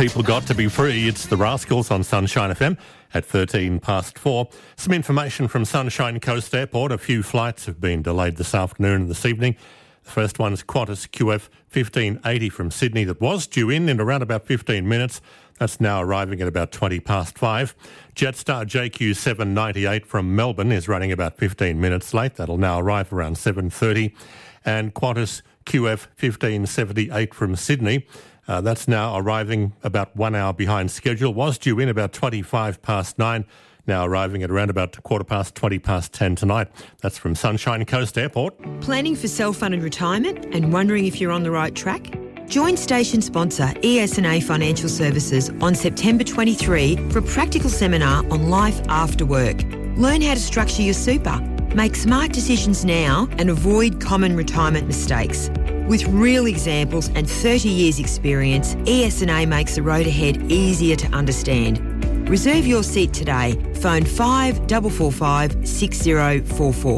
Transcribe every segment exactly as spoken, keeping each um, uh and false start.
people got to be free? It's the Rascals on Sunshine F M at thirteen past four. Some information from Sunshine Coast Airport. A few flights have been delayed this afternoon and this evening. The first one is Qantas Q F fifteen eighty from Sydney that was due in in around about fifteen minutes. That's now arriving at about twenty past five. Jetstar J Q seven ninety-eight from Melbourne is running about fifteen minutes late. That'll now arrive around seven thirty. And Qantas Q F fifteen seventy-eight from Sydney, uh, that's now arriving about one hour behind schedule. Was due in about twenty-five past nine. Now arriving at around about quarter past, twenty past ten tonight. That's from Sunshine Coast Airport. Planning for self-funded retirement and wondering if you're on the right track? Join station sponsor E S and A Financial Services on September twenty-third for a practical seminar on life after work. Learn how to structure your super, make smart decisions now and avoid common retirement mistakes. With real examples and thirty years experience, E S and A makes the road ahead easier to understand. Reserve your seat today. Phone five four four five, six zero four four.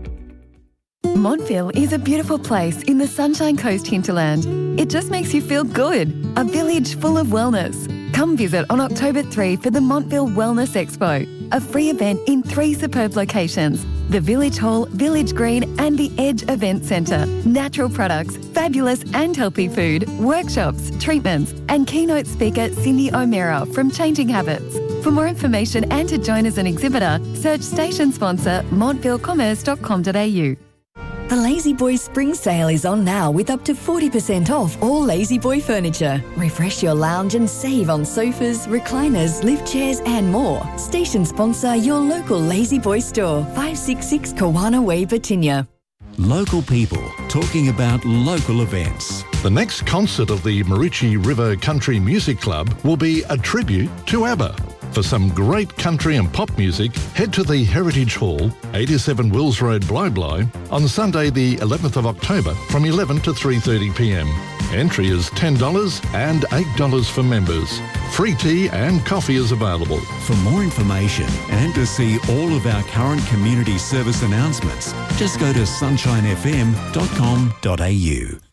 Montville is a beautiful place in the Sunshine Coast hinterland. It just makes you feel good. A village full of wellness. Come visit on October third for the Montville Wellness Expo, a free event in three superb locations: the Village Hall, Village Green and the Edge Event Centre. Natural products, fabulous and healthy food, workshops, treatments and keynote speaker Cindy O'Meara from Changing Habits. For more information and to join as an exhibitor, search station sponsor montville commerce dot com dot a u. The Lazy Boy Spring Sale is on now with up to forty percent off all Lazy Boy furniture. Refresh your lounge and save on sofas, recliners, lift chairs and more. Station sponsor your local Lazy Boy store, five sixty-six Kawana Way, Batinia. Local people talking about local events. The next concert of the Maroochy River Country Music Club will be a tribute to ABBA. For some great country and pop music, head to the Heritage Hall, eighty-seven Wills Road, Bly Bly, on Sunday the eleventh of October from eleven to three thirty p m. Entry is ten dollars and eight dollars for members. Free tea and coffee is available. For more information and to see all of our current community service announcements, just go to sunshine f m dot com dot a u.